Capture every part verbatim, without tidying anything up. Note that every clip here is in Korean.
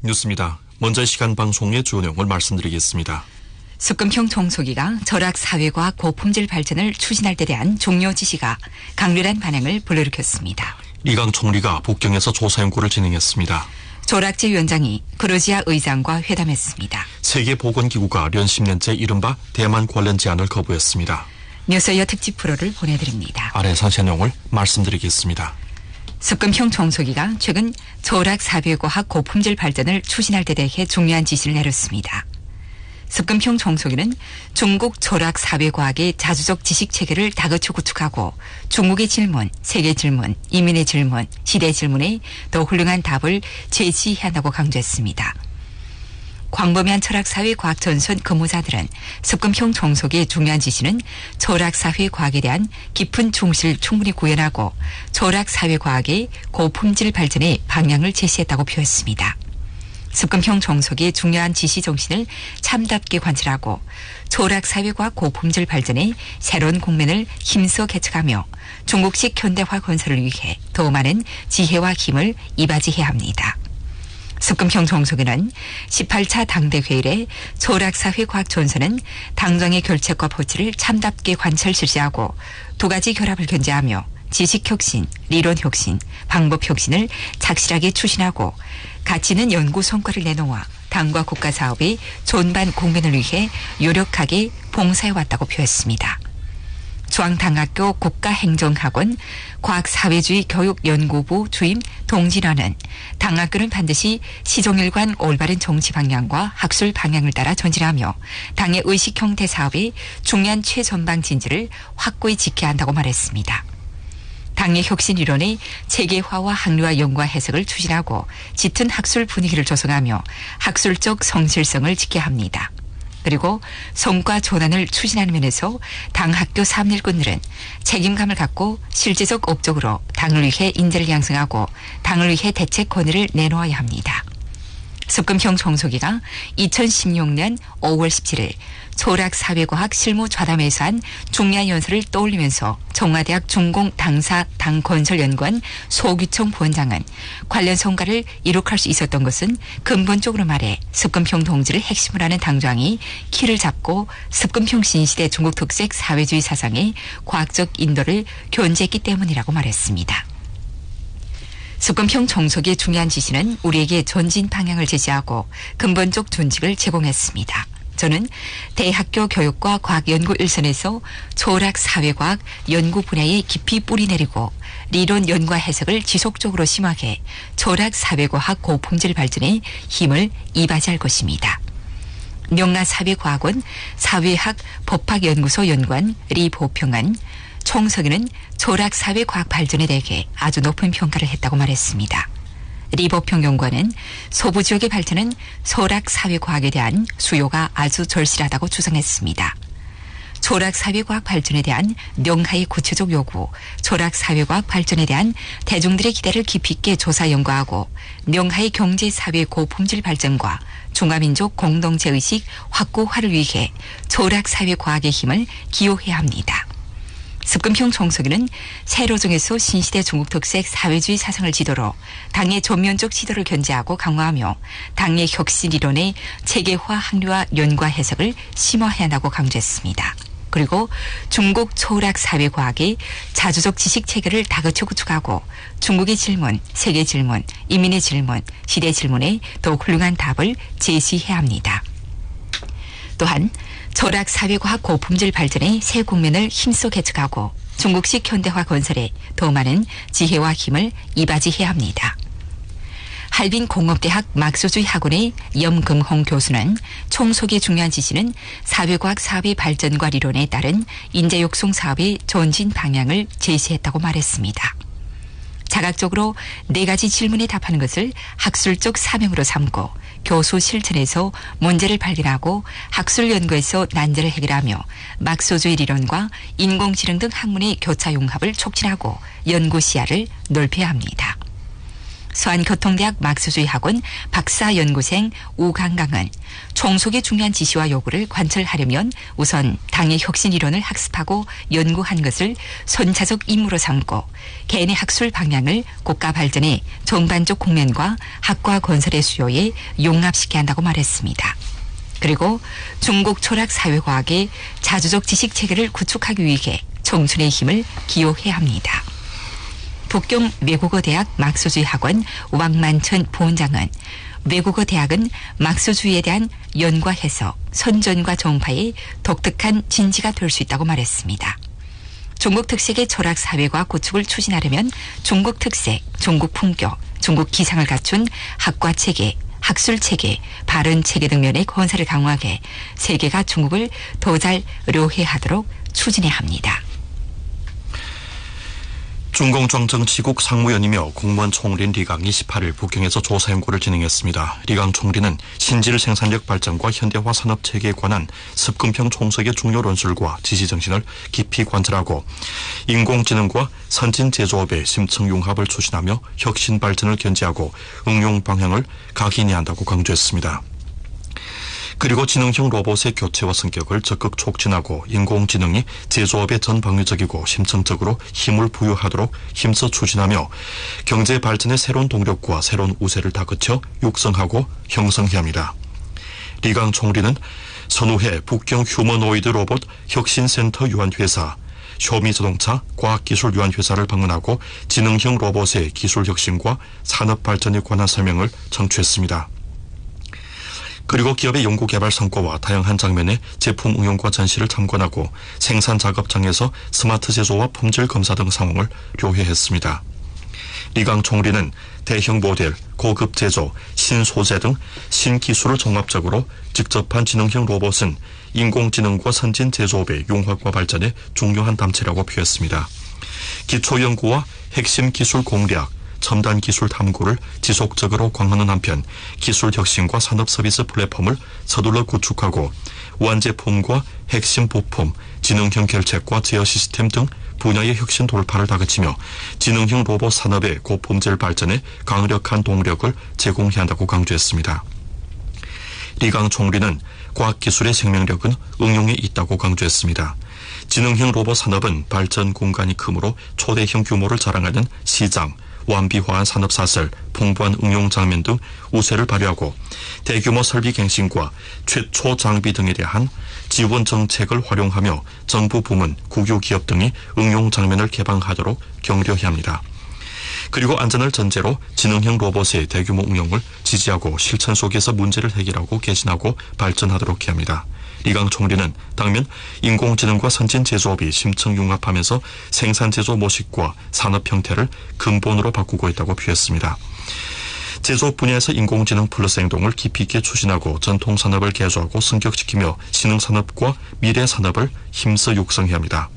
뉴스입니다. 먼저 이 시간 방송의 주요 내용을 말씀드리겠습니다. 습금형 청소기가 절약 사회과학 고품질 발전을 추진할 데 대한 중요 지시가 강렬한 반응을 불러일으켰습니다. 리강 총리가 북경에서 조사 연구를 진행했습니다. 조락재 위원장이 그루지아 의장과 회담했습니다. 세계보건기구가 연 십 년째 이른바 대만 관련 제안을 거부했습니다. 뉴스웨어 특집 프로를 보내드립니다. 아래 상세한 내용을 말씀드리겠습니다. 습금형 청소기가 최근 절약 사회과학 고품질 발전을 추진할 데 대해 중요한 지시를 내렸습니다. 습금형 청소기는 중국 절약 사회과학의 자주적 지식 체계를 다그쳐 구축하고 중국의 질문, 세계 질문, 이민의 질문, 시대 질문에 더 훌륭한 답을 제시해야 한다고 강조했습니다. 광범위한 철학사회과학 전선 근무자들은 습금형 청소기의 중요한 지시는 철학사회과학에 대한 깊은 충실을 충분히 구현하고 철학사회과학의 고품질 발전의 방향을 제시했다고 표했습니다. 습금형 청소기의 중요한 지시 정신을 참답게 관찰하고 철학사회과학 고품질 발전의 새로운 국면을 힘써 개척하며 중국식 현대화 건설을 위해 더 많은 지혜와 힘을 이바지해야 합니다. 습금형 청소기는 십팔 차 당대회의에 철학사회과학 전선은 당정의 결책과 법치를 참답게 관찰 실시하고 두 가지 결합을 견제하며 지식혁신, 리론혁신, 방법혁신을 착실하게 추진하고 가치 있는 연구 성과를 내놓아 당과 국가 사업의 존반 공변을 위해 요력하게 봉사해왔다고 표했습니다. 중앙당학교 국가행정학원 과학사회주의 교육연구부 주임 동진원은 당학교는 반드시 시종일관 올바른 정치 방향과 학술 방향을 따라 전진하며 당의 의식 형태 사업의 중요한 최전방 진지를 확고히 지켜야 한다고 말했습니다. 당의 혁신 이론의 체계화와 학류화 연구와 해석을 추진하고 짙은 학술 분위기를 조성하며 학술적 성실성을 지켜야 합니다. 그리고 성과 전환을 추진하는 면에서 당 학교 삼 일꾼들은 책임감을 갖고 실제적 업적으로 당을 위해 인재를 양성하고 당을 위해 대책 건의를 내놓아야 합니다. 습금형 청소기가 이천십육 년 오월 십칠일 철학사회과학 실무좌담회에서 한 중요한 연설을 떠올리면서 청와대학 중공당사 당건설연구원 소규청 부원장은 관련 성과를 이룩할 수 있었던 것은 근본적으로 말해 습금형 동지를 핵심으로 하는 당정이 키를 잡고 습금형 신시대 중국 특색 사회주의 사상의 과학적 인도를 견지했기 때문이라고 말했습니다. 습금형 청소기의 중요한 지시는 우리에게 전진 방향을 제시하고 근본적 존직을 제공했습니다. 저는 대학교 교육과 과학연구 일선에서 철학 사회과학 연구 분야에 깊이 뿌리 내리고 리론 연구와 해석을 지속적으로 심화해 철학 사회과학 고품질 발전에 힘을 이바지할 것입니다. 명나사회과학원 사회학 법학연구소 연구원 리보평은 총석이는 철학사회과학 발전에 대해 아주 높은 평가를 했다고 말했습니다. 리보평 연구원은 소부 지역의 발전은 철학사회과학에 대한 수요가 아주 절실하다고 추정했습니다. 철학사회과학 발전에 대한 명하의 구체적 요구, 철학사회과학 발전에 대한 대중들의 기대를 깊이 있게 조사 연구하고 명하의 경제사회 고품질 발전과 중화민족 공동체의식 확고화를 위해 철학사회과학의 힘을 기여해야 합니다. 습금형 청소기는 세로정에서 신시대 중국 특색 사회주의 사상을 지도로 당의 전면적 지도를 견제하고 강화하며 당의 혁신 이론의 체계화 학류화 연구와 해석을 심화해야 한다고 강조했습니다. 그리고 중국 철학 사회과학의 자주적 지식 체계를 다그쳐 구축하고 중국의 질문, 세계 질문, 이민의 질문, 시대 질문에 더 훌륭한 답을 제시해야 합니다. 또한 철학 사회과학 고품질 발전의 새 국면을 힘써 개척하고 중국식 현대화 건설에 더 많은 지혜와 힘을 이바지해야 합니다. 할빈 공업대학 막소주의 학원의 염금홍 교수는 총소기의 중요한 지시는 사회과학 사업의 발전과 리론에 따른 인재 육성 사업의 전진 방향을 제시했다고 말했습니다. 자각적으로 네 가지 질문에 답하는 것을 학술적 사명으로 삼고 교수 실천에서 문제를 발견하고 학술 연구에서 난제를 해결하며 막소주의 리론과 인공지능 등 학문의 교차 융합을 촉진하고 연구 시야를 넓혀야 합니다. 서한교통대학 막수주의학원 박사연구생 우강강은 총속의 중요한 지시와 요구를 관철하려면 우선 당의 혁신 이론을 학습하고 연구한 것을 선차적 임무로 삼고 개인의 학술 방향을 국가 발전의 전반적 국면과 학과 건설의 수요에 용합시켜야 한다고 말했습니다. 그리고 중국 철학 사회과학의 자주적 지식 체계를 구축하기 위해 청춘의 힘을 기여해야 합니다. 북경 외국어대학 막수주의학원 왕만천 부원장은 외국어 대학은 막수주의에 대한 연과 해석, 선전과 정파의 독특한 진지가 될 수 있다고 말했습니다. 중국 특색의 철학 사회과학 구축을 추진하려면 중국 특색, 중국 품격, 중국 기상을 갖춘 학과 체계, 학술 체계, 발언 체계 등 면의 건설을 강화해 세계가 중국을 더 잘 료해하도록 추진해야 합니다. 중공정정치국 상무연이며 공무원 총리인 리강이 십팔 일 북경에서 조사 연구를 진행했습니다. 리강 총리는 신질 생산력 발전과 현대화 산업체계에 관한 습근평 총석의 중요論술과 지시 정신을 깊이 관찰하고 인공지능과 선진 제조업의 심층 융합을 추진하며 혁신 발전을 견지하고 응용 방향을 각인해야 한다고 강조했습니다. 그리고 지능형 로봇의 교체와 성격을 적극 촉진하고 인공지능이 제조업에 전방위적이고 심층적으로 힘을 부여하도록 힘써 추진하며 경제 발전의 새로운 동력과 새로운 우세를 다그쳐 육성하고 형성해야 합니다. 리강 총리는 선우회 북경 휴머노이드 로봇 혁신센터 유한회사, 쇼미자동차 과학기술유한회사를 방문하고 지능형 로봇의 기술 혁신과 산업 발전에 관한 설명을 청취했습니다. 그리고 기업의 연구개발 성과와 다양한 장면의 제품 응용과 전시를 참관하고 생산 작업장에서 스마트 제조와 품질 검사 등 상황을 료해했습니다. 리강 총리는 대형 모델, 고급 제조, 신소재 등 신기술을 종합적으로 직접한 지능형 로봇은 인공지능과 선진 제조업의 융합과 발전에 중요한 담체라고 표했습니다. 기초연구와 핵심 기술 공략, 첨단 기술 탐구를 지속적으로 강화하는 한편 기술 혁신과 산업 서비스 플랫폼을 서둘러 구축하고 완제품과 핵심 부품, 지능형 결책과 제어 시스템 등 분야의 혁신 돌파를 다그치며 지능형 로봇 산업의 고품질 발전에 강력한 동력을 제공해야 한다고 강조했습니다. 리강 총리는 과학기술의 생명력은 응용에 있다고 강조했습니다. 지능형 로봇 산업은 발전 공간이 크므로 초대형 규모를 자랑하는 시장, 완비화한 산업사설, 풍부한 응용 장면 등 우세를 발휘하고 대규모 설비 갱신과 최초 장비 등에 대한 지원 정책을 활용하며 정부 부문, 국유 기업 등이 응용 장면을 개방하도록 격려해야 합니다. 그리고 안전을 전제로 지능형 로봇의 대규모 응용을 지지하고 실천 속에서 문제를 해결하고 개선하고 발전하도록 해야 합니다. 리강 총리는 당면 인공지능과 선진 제조업이 심층 융합하면서 생산 제조 모식과 산업 형태를 근본으로 바꾸고 있다고 표했습니다. 제조업 분야에서 인공지능 플러스 행동을 깊이 있게 추진하고 전통 산업을 개조하고 승격시키며 신흥 산업과 미래 산업을 힘써 육성해야 합니다.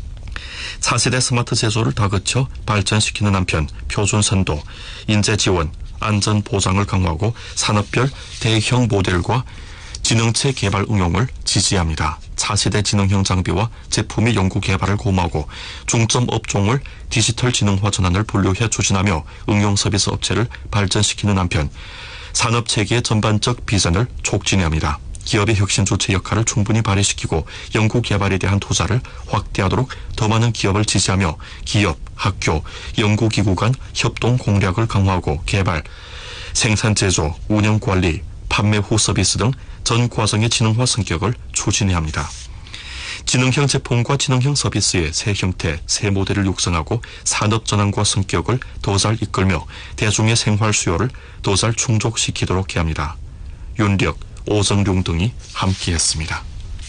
차세대 스마트 제조를 다그쳐 발전시키는 한편 표준 선도, 인재 지원, 안전 보장을 강화하고 산업별 대형 모델과 지능체 개발 응용을 지지합니다. 차세대 지능형 장비와 제품의 연구 개발을 고무하고 중점 업종을 디지털 지능화 전환을 분류해 추진하며 응용 서비스 업체를 발전시키는 한편 산업 체계의 전반적 비전을 촉진해야 합니다. 기업의 혁신 주체 역할을 충분히 발휘시키고 연구 개발에 대한 투자를 확대하도록 더 많은 기업을 지지하며 기업, 학교, 연구기구 간 협동 공략을 강화하고 개발, 생산 제조, 운영 관리, 판매 후 서비스 등 전 과정의 지능화 성격을 추진해야 합니다. 지능형 제품과 지능형 서비스의 새 형태, 새 모델을 육성하고 산업 전환과 성격을 더 잘 이끌며 대중의 생활 수요를 더 잘 충족시키도록 해야 합니다. 윤력, 오정룡 등이 함께했습니다.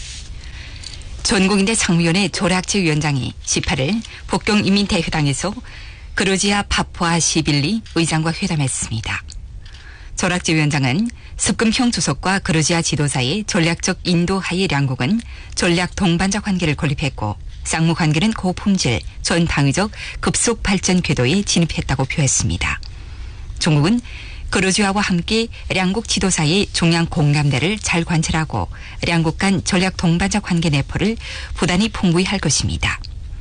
전국인대 상무위원회 조락제 위원장이 십팔 일 북경인민대회당에서 그루지아 파푸아시빌리 의장과 회담했습니다. 조락제 위원장은 습금형 주석과 그루지아 지도자의 전략적 인도하에 양국은 전략 동반자 관계를 건립했고 쌍무 관계는 고품질, 전방위적 급속 발전 궤도에 진입했다고 표했습니다. 중국은 그루지아와 함께 양국 지도자의 중량 공감대를 잘 관찰하고 양국 간 전략 동반자 관계 내포를 부단히 풍부히 할 것입니다.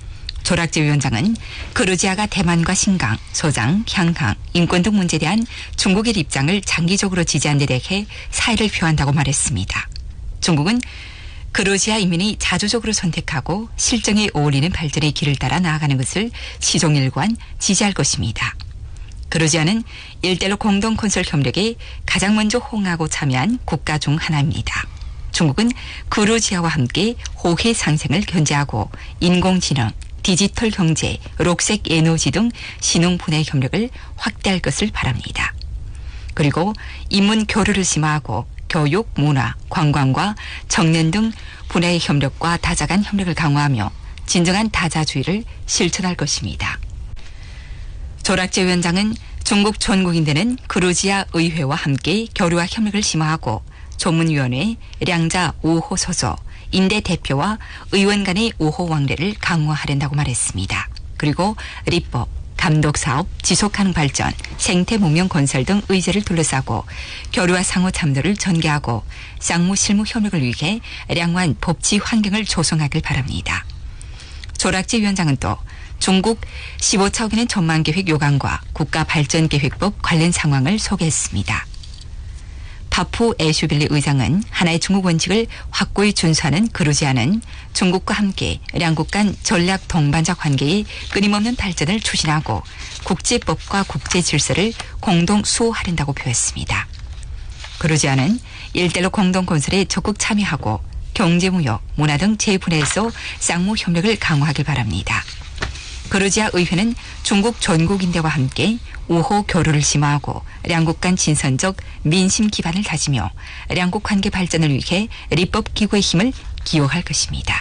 조락재 위원장은 그루지아가 대만과 신강, 소장, 향강, 인권 등 문제에 대한 중국의 입장을 장기적으로 지지한 데 대해 사의를 표한다고 말했습니다. 중국은 그루지아 인민이 자주적으로 선택하고 실정에 어울리는 발전의 길을 따라 나아가는 것을 시종일관 지지할 것입니다. 그루지아는 일대일로 공동 건설 협력에 가장 먼저 호응하고 참여한 국가 중 하나입니다. 중국은 그루지아와 함께 호혜 상생을 견제하고 인공지능, 디지털 경제, 녹색 에너지 등 신흥 분야의 협력을 확대할 것을 바랍니다. 그리고 인문 교류를 심화하고 교육, 문화, 관광과 청년 등 분야의 협력과 다자 간 협력을 강화하며 진정한 다자주의를 실천할 것입니다. 조락재 위원장은 중국 전국인대는 그루지아 의회와 함께 교류와 협력을 심화하고 조문위원회, 량자 오 호 소소, 인대 대표와 의원 간의 오 호 왕래를 강화하려고 말했습니다. 그리고立法, 감독사업, 지속가능 발전, 생태 문명 건설 등 의제를 둘러싸고 교류와 상호 참여를 전개하고 쌍무 실무 협력을 위해 량호한 법치 환경을 조성하길 바랍니다. 조락재 위원장은 또 중국 십오 차 억엔의 전망계획 요강과 국가발전계획법 관련 상황을 소개했습니다. 파푸 애슈빌리 의장은 하나의 중국 원칙을 확고히 준수하는 그루지아는 중국과 함께 양국 간 전략 동반자 관계의 끊임없는 발전을 추진하고 국제법과 국제 질서를 공동 수호하린다고 표했습니다. 그루지아는 일대일로 공동 건설에 적극 참여하고 경제무역, 문화 등 제분야에서 쌍무 협력을 강화하길 바랍니다. 그루지아 의회는 중국 전국인대와 함께 오 호 교류를 심화하고 양국 간 진선적 민심 기반을 다지며 양국 관계 발전을 위해立법기구의 힘을 기여할 것입니다.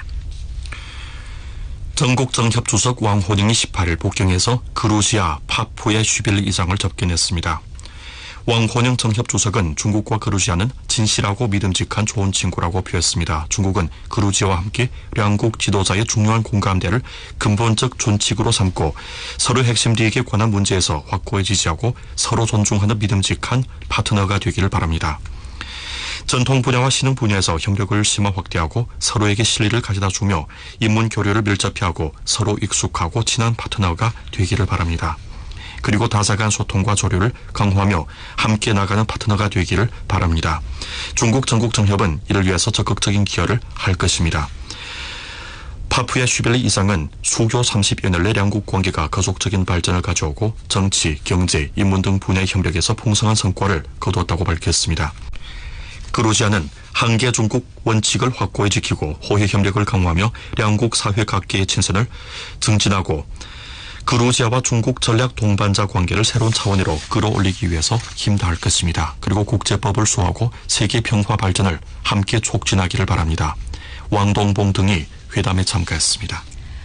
전국정협 주석 왕호닝이 십팔 일 북경에서 그루지아 파푸의 슈빌리 이장을 접견했습니다. 왕호닝 정협 주석은 중국과 그루지아는 진실하고 믿음직한 좋은 친구라고 표했습니다. 중국은 그루지아와 함께 양국 지도자의 중요한 공감대를 근본적 준칙으로 삼고 서로 핵심利益에 관한 문제에서 확고히 지지하고 서로 존중하는 믿음직한 파트너가 되기를 바랍니다. 전통 분야와 신흥 분야에서 협력을 심화 확대하고 서로에게 실리를 가져다 주며 인문 교류를 밀접히 하고 서로 익숙하고 친한 파트너가 되기를 바랍니다. 그리고 다자간 소통과 조류를 강화하며 함께 나가는 파트너가 되기를 바랍니다. 중국 전국정협은 이를 위해서 적극적인 기여를 할 것입니다. 파푸의 슈빌리 이장은 수교 삼십여 년 내 양국 관계가 가속적인 발전을 가져오고 정치, 경제, 인문 등 분야의 협력에서 풍성한 성과를 거두었다고 밝혔습니다. 그루지아는 한계 중국 원칙을 확고히 지키고 호혜 협력을 강화하며 양국 사회 각계의 친선을 증진하고 그루지아와 중국 전략 동반자 관계를 새로운 차원으로 끌어올리기 위해서 힘다할 것입니다. 그리고 국제법을 수호하고 세계 평화 발전을 함께 촉진하기를 바랍니다. 왕동봉 등이 회담에 참가했습니다.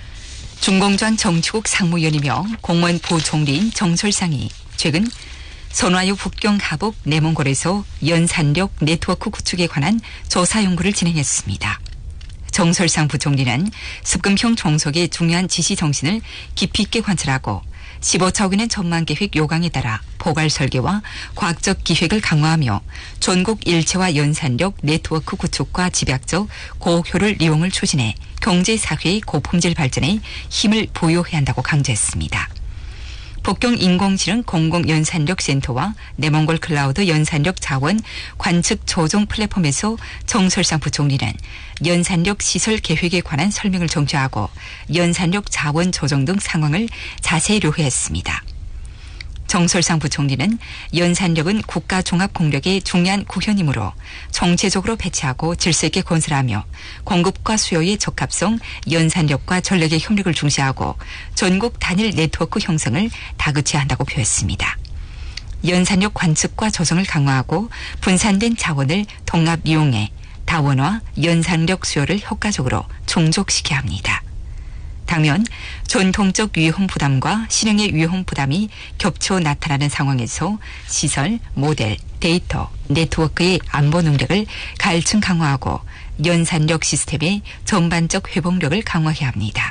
중공전 정치국 상무위원이며 공무원 부총리인 정설상이 최근 선화유 북경 하북 내몽골에서 연산력 네트워크 구축에 관한 조사 연구를 진행했습니다. 정설상 부총리는 습금형 종속의 중요한 지시 정신을 깊이 있게 관찰하고 십오 차 억엔의 전망계획 요강에 따라 포괄 설계와 과학적 기획을 강화하며 전국 일체화 연산력 네트워크 구축과 집약적 고효율 이용을 추진해 경제사회의 고품질 발전에 힘을 부여해야 한다고 강조했습니다. 북경 인공지능 공공연산력센터와 내몽골 클라우드 연산력 자원 관측 조정 플랫폼에서 정설상 부총리는 연산력 시설 계획에 관한 설명을 정주하고 연산력 자원 조정 등 상황을 자세히 료해했습니다. 정설상 부총리는 연산력은 국가 종합 공력의 중요한 구현이므로 총체적으로 배치하고 질서 있게 건설하며 공급과 수요의 적합성, 연산력과 전력의 협력을 중시하고 전국 단일 네트워크 형성을 다그쳐야 한다고 표했습니다. 연산력 관측과 조정을 강화하고 분산된 자원을 통합 이용해 다원화, 연산력 수요를 효과적으로 충족시켜야 합니다. 당면 전통적 위험 부담과 신흥의 위험 부담이 겹쳐 나타나는 상황에서 시설, 모델, 데이터, 네트워크의 안보 능력을 갈층 강화하고 연산력 시스템의 전반적 회복력을 강화해야 합니다.